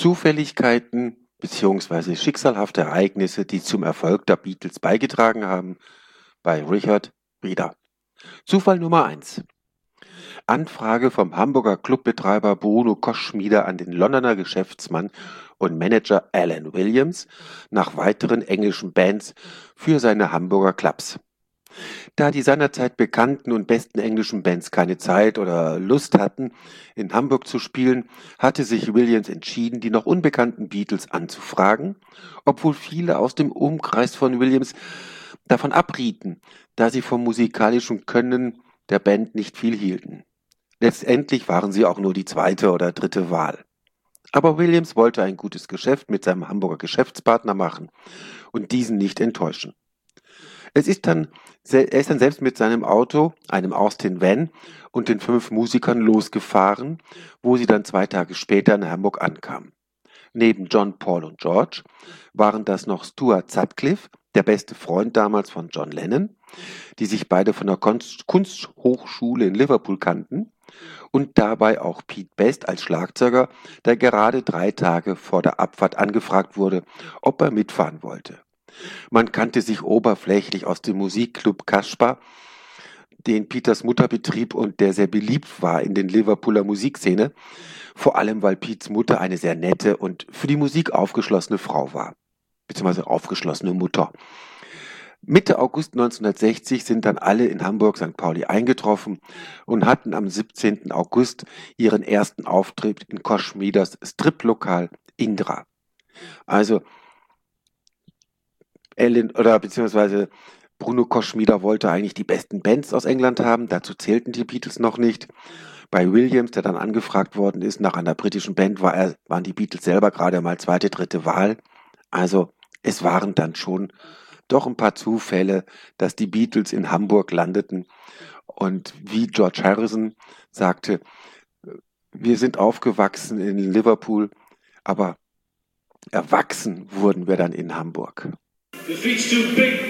Zufälligkeiten bzw. schicksalhafte Ereignisse, die zum Erfolg der Beatles beigetragen haben, bei Richard Rieder. Zufall Nummer 1. Anfrage vom Hamburger Clubbetreiber Bruno Koschmider an den Londoner Geschäftsmann und Manager Alan Williams nach weiteren englischen Bands für seine Hamburger Clubs. Da die seinerzeit bekannten und besten englischen Bands keine Zeit oder Lust hatten, in Hamburg zu spielen, hatte sich Williams entschieden, die noch unbekannten Beatles anzufragen, obwohl viele aus dem Umkreis von Williams davon abrieten, da sie vom musikalischen Können der Band nicht viel hielten. Letztendlich waren sie auch nur die zweite oder dritte Wahl. Aber Williams wollte ein gutes Geschäft mit seinem Hamburger Geschäftspartner machen und diesen nicht enttäuschen. Er ist dann selbst mit seinem Auto, einem Austin Van und den 5 Musikern losgefahren, wo sie dann 2 Tage später in Hamburg ankamen. Neben John, Paul und George waren das noch Stuart Sutcliffe, der beste Freund damals von John Lennon, die sich beide von der Kunsthochschule in Liverpool kannten, und dabei auch Pete Best als Schlagzeuger, der gerade 3 Tage vor der Abfahrt angefragt wurde, ob er mitfahren wollte. Man kannte sich oberflächlich aus dem Musikclub Kaspar, den Peters Mutter betrieb und der sehr beliebt war in den Liverpooler Musikszene, vor allem weil Petes Mutter eine sehr nette und für die Musik aufgeschlossene Frau war, beziehungsweise aufgeschlossene Mutter. Mitte August 1960 sind dann alle in Hamburg-St. Pauli eingetroffen und hatten am 17. August ihren ersten Auftritt in Koschmiders Striplokal Indra. Also beziehungsweise Bruno Koschmider wollte eigentlich die besten Bands aus England haben, dazu zählten die Beatles noch nicht. Bei Williams, der dann angefragt worden ist nach einer britischen Band, waren die Beatles selber gerade mal zweite, dritte Wahl. Also es waren dann schon doch ein paar Zufälle, dass die Beatles in Hamburg landeten. Und wie George Harrison sagte, wir sind aufgewachsen in Liverpool, aber erwachsen wurden wir dann in Hamburg. The feet's too big.